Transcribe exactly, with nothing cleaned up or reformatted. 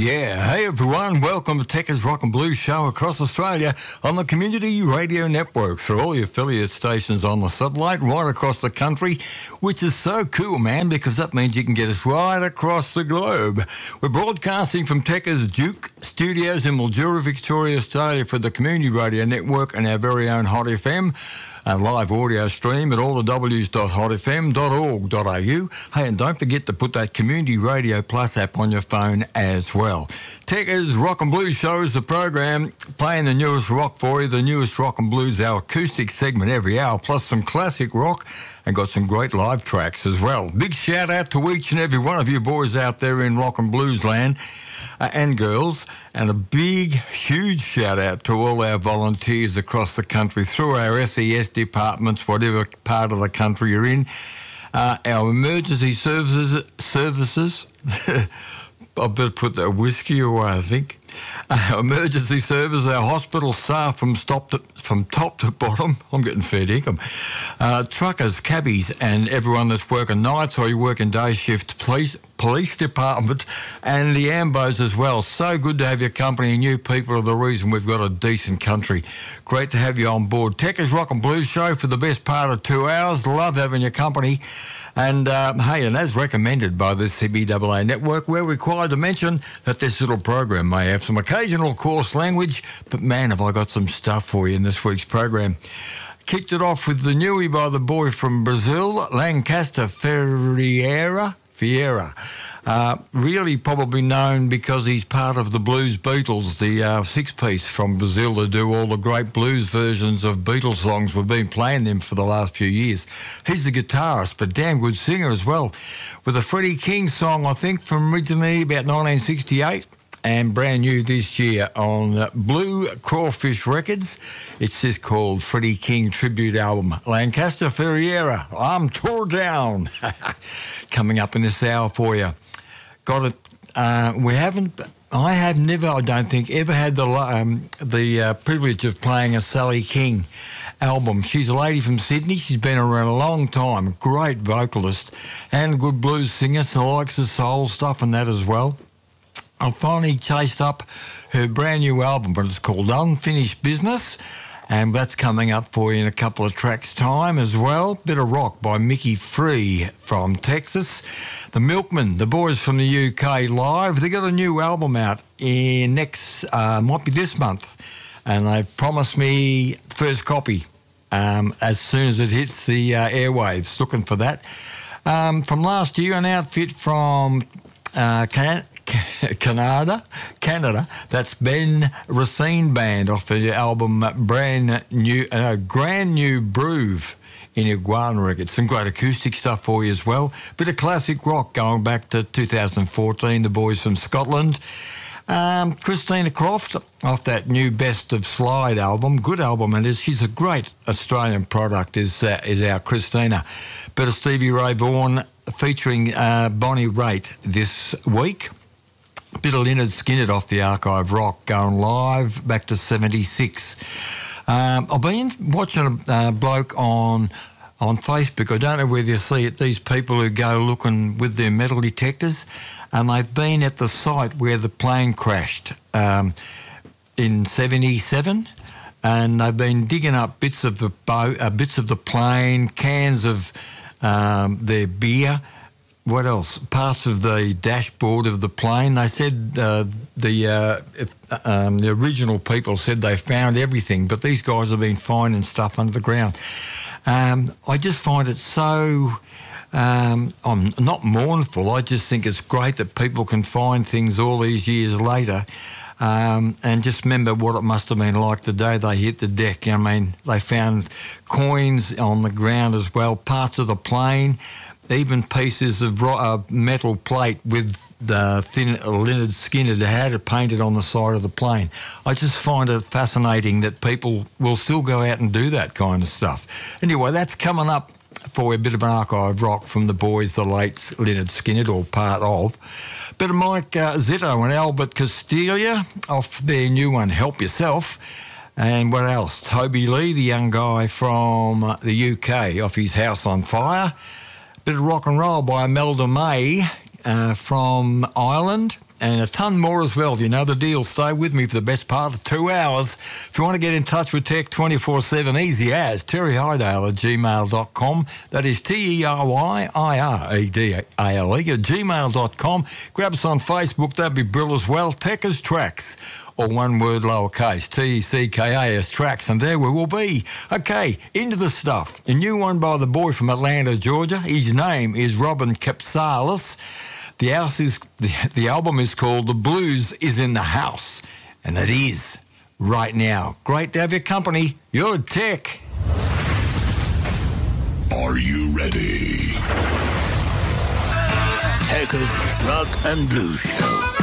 Yeah, hey everyone, welcome to Techers Rock and Blues Show across Australia on the Community Radio Network through all the affiliate stations on the satellite right across the country, which is so cool, man, because that means you can get us right across the globe. We're broadcasting from Techers Duke Studios in Mildura, Victoria, Australia for the Community Radio Network and our very own Hot F M. A live audio stream at all the w's dot hot f m dot org dot a u. Hey, and don't forget to put that Community Radio Plus app on your phone as well. Techers Rock and Blues Show is the program playing the newest rock for you, the newest rock and blues, our acoustic segment every hour, plus some classic rock, and got some great live tracks as well. Big shout out to each and every one of you boys out there in rock and blues land uh, and girls, and a big, huge shout out to all our volunteers across the country through our S E S departments, whatever part of the country you're in. Uh, our emergency services, services I better put that whiskey away, I think. Uh, emergency service, our hospital staff from, stop to, from top to bottom. I'm getting fair dinkum. Uh, truckers, cabbies, and everyone that's working nights or you working day shift, police, police department, and the Ambos as well. So good to have your company, and you people are the reason we've got a decent country. Great to have you on board. Techers Rock and Blues Show for the best part of two hours. Love having your company. And, um, hey, and as recommended by the C B A A network, we're required to mention that this little program may have some occasional coarse language, but, man, have I got some stuff for you in this week's program. Kicked it off with the newie by the boy from Brazil, Lancaster Ferreira. Ferreira. Uh, really probably known because he's part of the Blues Beatles, the uh, six-piece from Brazil to do all the great blues versions of Beatles songs. We've been playing them for the last few years. He's a guitarist, but damn good singer as well. With a Freddie King song, I think, from originally about nineteen sixty-eight, and brand new this year on Blue Crawfish Records. It's just called Freddie King Tribute Album. Lancaster Ferreira, I'm Tore Down. Coming up in this hour for you. Got it. Uh, we haven't. I have never. I don't think ever had the um, the uh, privilege of playing a Sally King album. She's a lady from Sydney. She's been around a long time. Great vocalist and a good blues singer. So likes the soul stuff and that as well. I finally chased up her brand new album, but it's called Unfinished Business. And that's coming up for you in a couple of tracks' time as well. Bit of rock by Mickey Free from Texas. The Milkmen, the boys from the U K live. They got a new album out in next, uh, might be this month. And they've promised me first copy um, as soon as it hits the uh, airwaves. Looking for that. Um, from last year, an outfit from uh, Can- Canada, Canada. That's Ben Racine Band off the album Brand New, uh, Grand New Groove in Iguana Records. Some great acoustic stuff for you as well. Bit of classic rock going back to two thousand fourteen. The boys from Scotland. Um, Christina Croft off that new Best of Slide album. Good album it is. She's a great Australian product. Is uh, is our Christina. Bit of Stevie Ray Vaughan featuring uh, Bonnie Raitt this week. A bit of Lynyrd Skynyrd off the archive rock going live back to seventy-six. Um, I've been watching a uh, bloke on on Facebook. I don't know whether you see it. These people who go looking with their metal detectors, and they've been at the site where the plane crashed um, in seventy-seven, and they've been digging up bits of the boat, uh, bits of the plane, cans of um, their beer. What else? Parts of the dashboard of the plane. They said uh, the uh, um, the original people said they found everything, but these guys have been finding stuff under the ground. Um, I just find it so. Um, I'm not mournful. I just think it's great that people can find things all these years later. Um, and just remember what it must have been like the day they hit the deck. I mean, they found coins on the ground as well, parts of the plane, even pieces of uh, metal plate with the thin Lynyrd Skynyrd that had it painted on the side of the plane. I just find it fascinating that people will still go out and do that kind of stuff. Anyway, that's coming up for a bit of an archive rock from the boys, the late Lynyrd Skynyrd, or part of. Bit of Mike uh, Zito and Albert Castiglia off their new one, Help Yourself. And what else? Toby Lee, the young guy from the U K, off his House on Fire. Bit of rock and roll by Imelda May uh, from Ireland. and a ton more as well. You know the deal. Stay with me for the best part of two hours. If you want to get in touch with Tech twenty-four seven, easy as Terry Hydale at gmail dot com. That is T E R Y I R E D A L E at gmail dot com. Grab us on Facebook. That'd be brilliant as well. Techers Tracks, or one word lowercase, T E C K A S Tracks, and there we will be. Okay, into the stuff. A new one by the boy from Atlanta, Georgia. His name is Robin Capsalis. The house is the, the album is called The Blues Is in the House, and it is right now. Great to have your company. You're Tech. Are you ready? Techers Rock and Blues Show.